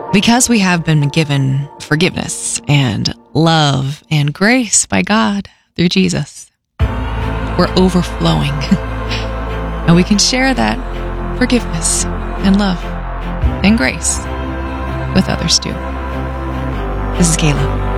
Because we have been given forgiveness and love and grace by God through Jesus, we're overflowing. And we can share that forgiveness and love and grace with others too. This is Kayla.